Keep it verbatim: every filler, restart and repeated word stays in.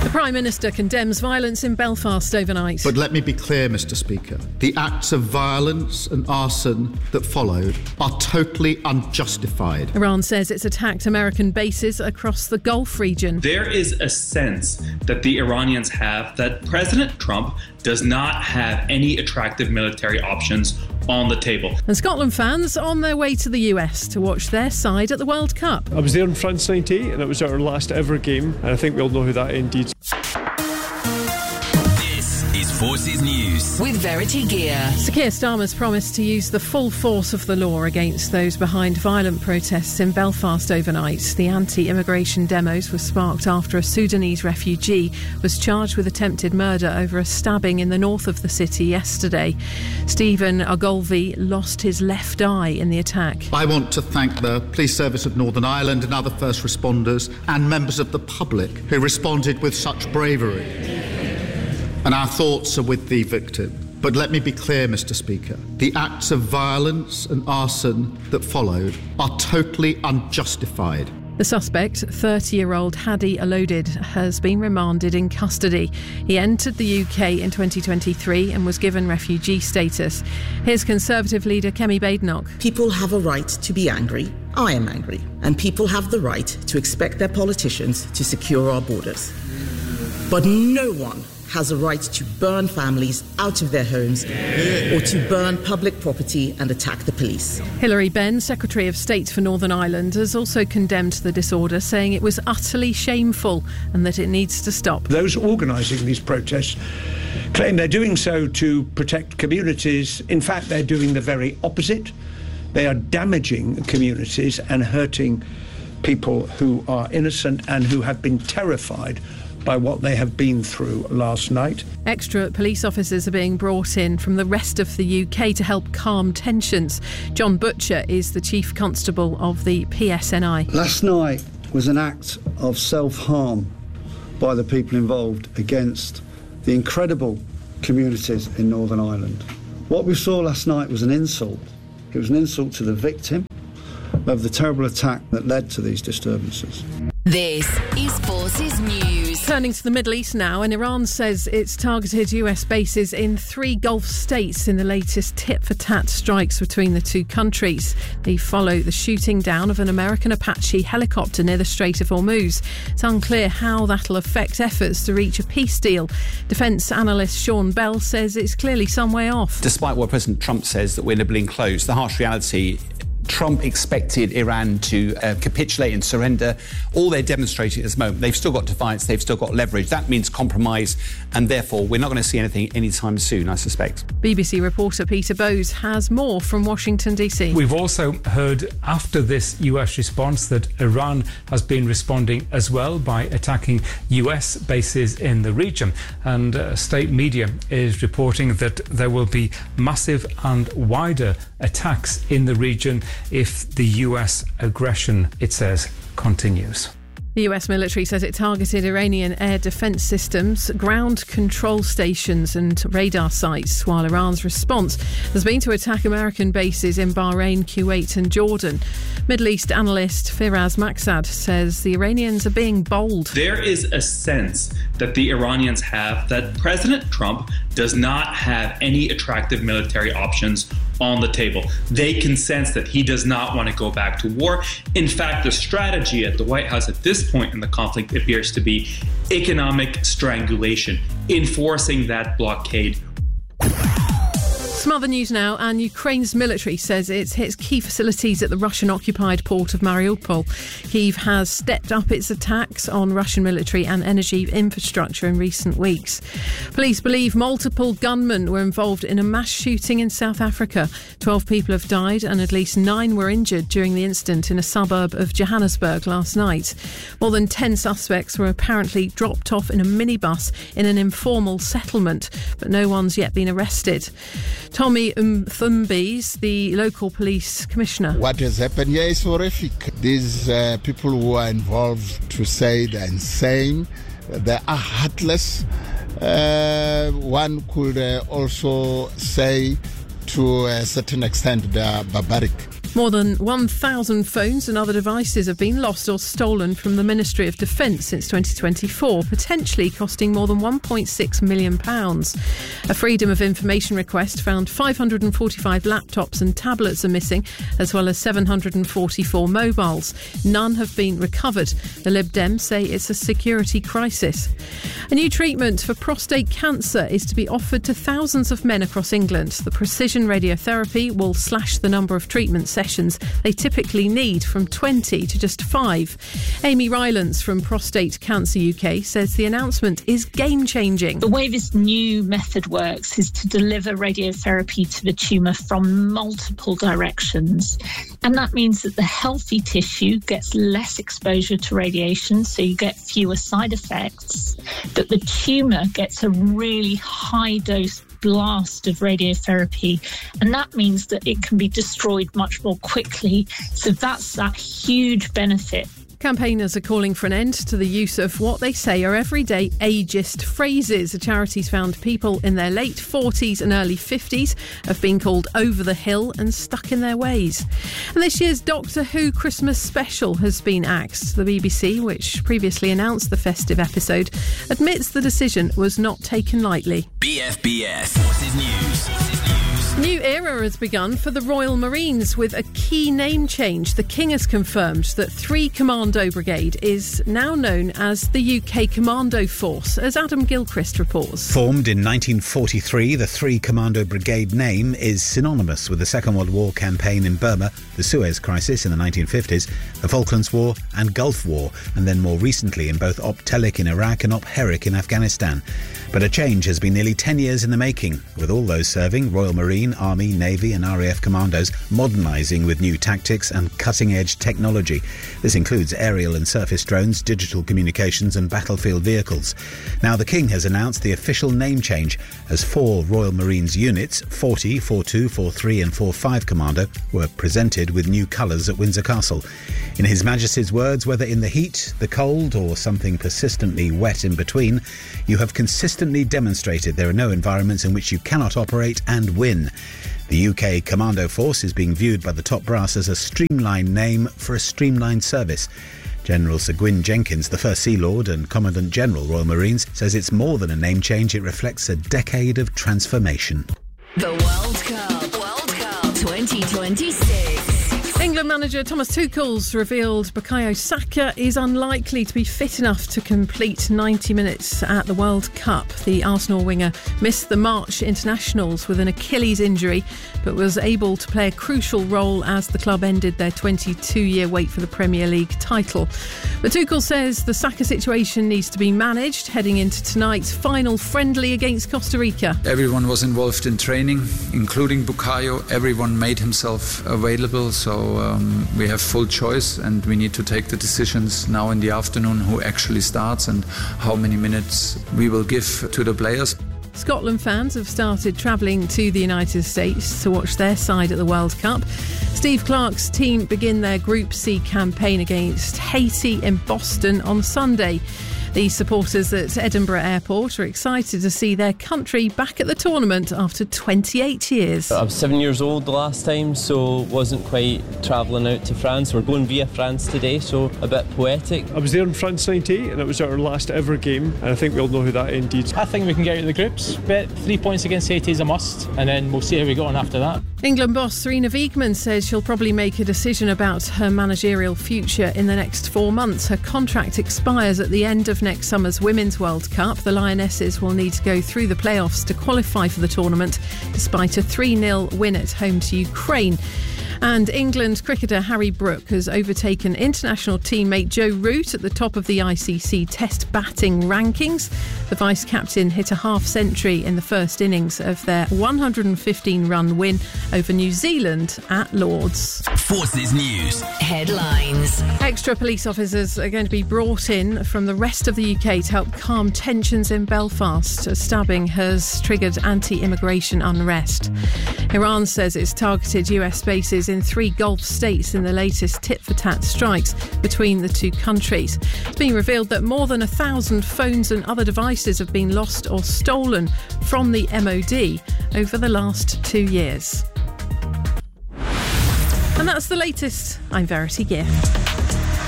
The Prime Minister condemns violence in Belfast overnight. But let me be clear, Mr Speaker. The acts of violence and arson that followed are totally unjustified. Iran says it's attacked American bases across the Gulf region. There is a sense that the Iranians have that President Trump does not have any attractive military options on the table. And Scotland fans on their way to the U S to watch their side at the World Cup. I was there in France ninety-eight and it was our last ever game, and I think we all know who that indeed. Forces News with Verity Gear. Sir Keir Starmer's promised to use the full force of the law against those behind violent protests in Belfast overnight. The anti-immigration demos were sparked after a Sudanese refugee was charged with attempted murder over a stabbing in the north of the city yesterday. Stephen Ogilvie lost his left eye in the attack. I want to thank the Police Service of Northern Ireland and other first responders and members of the public who responded with such bravery. And our thoughts are with the victim. But let me be clear, Mr Speaker. The acts of violence and arson that followed are totally unjustified. The suspect, thirty-year-old Hadi Alodid, has been remanded in custody. He entered the U K in twenty twenty-three and was given refugee status. Here's Conservative leader Kemi Badenoch. People have a right to be angry. I am angry. And people have the right to expect their politicians to secure our borders. But no one has a right to burn families out of their homes or to burn public property and attack the police. Hilary Benn, Secretary of State for Northern Ireland, has also condemned the disorder, saying it was utterly shameful and that it needs to stop. Those organising these protests claim they're doing so to protect communities. In fact, they're doing the very opposite. They are damaging communities and hurting people who are innocent and who have been terrified by what they have been through last night. Extra police officers are being brought in from the rest of the U K to help calm tensions. John Butcher is the Chief Constable of the P S N I. Last night was an act of self-harm by the people involved against the incredible communities in Northern Ireland. What we saw last night was an insult. It was an insult to the victim of the terrible attack that led to these disturbances. This is Forces News. Turning to the Middle East now, and Iran says it's targeted U S bases in three Gulf states in the latest tit-for-tat strikes between the two countries. They follow the shooting down of an American Apache helicopter near the Strait of Hormuz. It's unclear how that'll affect efforts to reach a peace deal. Defence analyst Sean Bell says it's clearly some way off. Despite what President Trump says that we're nibbling close, the harsh reality, Trump expected Iran to uh, capitulate and surrender. All they're demonstrating at this moment, they've still got defiance, they've still got leverage. That means compromise, and therefore we're not going to see anything anytime soon, I suspect. B B C reporter Peter Bowes has more from Washington, D C. We've also heard after this U S response that Iran has been responding as well by attacking U S bases in the region. And uh, state media is reporting that there will be massive and wider attacks in the region if the U S aggression, it says, continues. The U S military says it targeted Iranian air defence systems, ground control stations and radar sites, while Iran's response has been to attack American bases in Bahrain, Kuwait and Jordan. Middle East analyst Firaz Maqsad says the Iranians are being bold. There is a sense that the Iranians have that President Trump does not have any attractive military options on the table. They can sense that he does not want to go back to war. In fact, the strategy at the White House at this point in the conflict appears to be economic strangulation, enforcing that blockade. Some other news now, and Ukraine's military says it's hit key facilities at the Russian-occupied port of Mariupol. Kyiv has stepped up its attacks on Russian military and energy infrastructure in recent weeks. Police believe multiple gunmen were involved in a mass shooting in South Africa. Twelve people have died and at least nine were injured during the incident in a suburb of Johannesburg last night. More than ten suspects were apparently dropped off in a minibus in an informal settlement, but no one's yet been arrested. Tommy Umthumbi's the local police commissioner. What has happened here is horrific. These uh, people who are involved, to say they're insane, they are heartless. Uh, one could uh, also say to a certain extent they are barbaric. More than one thousand phones and other devices have been lost or stolen from the Ministry of Defence since twenty twenty-four, potentially costing more than one point six million pounds. A Freedom of Information request found five hundred forty-five laptops and tablets are missing, as well as seven hundred forty-four mobiles. None have been recovered. The Lib Dems say it's a security crisis. A new treatment for prostate cancer is to be offered to thousands of men across England. The precision radiotherapy will slash the number of treatment sessions they typically need from twenty to just five. Amy Rylance from Prostate Cancer U K says the announcement is game-changing. The way this new method works is to deliver radiotherapy to the tumour from multiple directions. And that means that the healthy tissue gets less exposure to radiation, so you get fewer side effects. But the tumour gets a really high dose blast of radiotherapy, and that means that it can be destroyed much more quickly. So that's that huge benefit. Campaigners are calling for an end to the use of what they say are everyday ageist phrases. The charity's found people in their late forties and early fifties have been called over the hill and stuck in their ways. And this year's Doctor Who Christmas special has been axed. The B B C, which previously announced the festive episode, admits the decision was not taken lightly. B F B S Forces News. New era has begun for the Royal Marines with a key name change. The King has confirmed that three Commando Brigade is now known as the U K Commando Force, as Adam Gilchrist reports. Formed in nineteen forty-three, the three Commando Brigade name is synonymous with the Second World War campaign in Burma, the Suez Crisis in the nineteen fifties, the Falklands War and Gulf War, and then more recently in both Op Telic in Iraq and Op Herrick in Afghanistan. But a change has been nearly ten years in the making, with all those serving, Royal Marine, Army, Navy and R A F commandos modernising with new tactics and cutting-edge technology. This includes aerial and surface drones, digital communications and battlefield vehicles. Now the King has announced the official name change as four Royal Marines units, forty, forty-two, forty-three and forty-five Commando, were presented with new colours at Windsor Castle. In His Majesty's words, whether in the heat, the cold or something persistently wet in between, you have consistently demonstrated there are no environments in which you cannot operate and win. The U K Commando Force is being viewed by the top brass as a streamlined name for a streamlined service. General Sir Gwyn Jenkins, the first Sea Lord and Commandant General Royal Marines, says it's more than a name change, it reflects a decade of transformation. The World Cup, World Cup twenty twenty-six. England manager Thomas Tuchel's revealed Bukayo Saka is unlikely to be fit enough to complete ninety minutes at the World Cup. The Arsenal winger missed the March internationals with an Achilles injury, but was able to play a crucial role as the club ended their twenty-two-year wait for the Premier League title. But Tuchel says the Saka situation needs to be managed heading into tonight's final friendly against Costa Rica. Everyone was involved in training, including Bukayo. Everyone made himself available, so um, we have full choice and we need to take the decisions now in the afternoon who actually starts and how many minutes we will give to the players. Scotland fans have started travelling to the United States to watch their side at the World Cup. Steve Clarke's team begin their Group C campaign against Haiti in Boston on Sunday. The supporters at Edinburgh Airport are excited to see their country back at the tournament after twenty-eight years. I was seven years old the last time, so wasn't quite travelling out to France. We're going via France today, so a bit poetic. I was there in France ninety-eight and it was our last ever game, and I think we all know who that ended. I think we can get out of the groups, but three points against Haiti is a must, and then we'll see how we go on after that. England boss Serena Wiegmann says she'll probably make a decision about her managerial future in the next four months. Her contract expires at the end of next summer's Women's World Cup. The Lionesses will need to go through the playoffs to qualify for the tournament, despite a three nil win at home to Ukraine. And England cricketer Harry Brook has overtaken international teammate Joe Root at the top of the I C C Test batting rankings. The vice-captain hit a half-century in the first innings of their one hundred fifteen run win over New Zealand at Lord's. Forces News. Headlines. Extra police officers are going to be brought in from the rest of the U K to help calm tensions in Belfast. A stabbing has triggered anti-immigration unrest. Iran says it's targeted U S bases in three Gulf states in the latest tit-for-tat strikes between the two countries. It's been revealed that more than a thousand phones and other devices have been lost or stolen from the M O D over the last two years. And And that's the latest. I'm Verity Gift.